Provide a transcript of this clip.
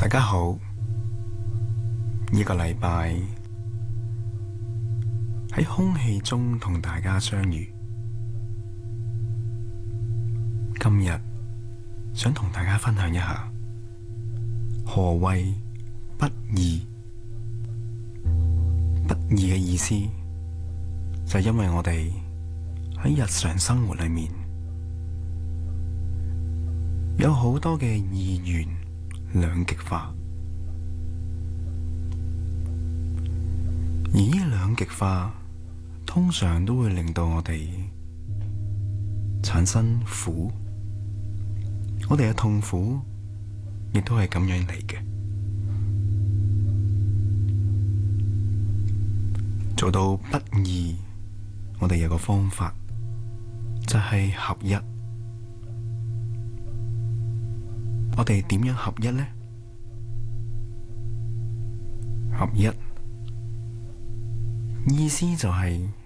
大家好，呢個禮拜喺空氣中同大家相遇。今日想同大家分享一下何謂不易。不易嘅意思就係因為我哋喺日常生活裏面有好多嘅二元兩極化，而呢兩極化通常都會令到我哋產生苦，我哋嘅痛苦亦都係咁樣嚟嘅。做到不易，我哋有個方法就係合一。我哋點樣合一呢？合一意思就係